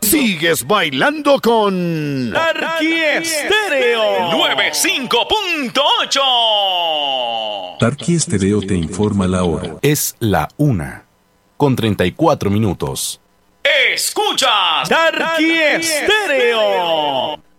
Sigues bailando con Tarqui Estéreo 95.8. Tarqui Estéreo te informa la hora. Es la 1:34. Escuchas Tarqui Estéreo.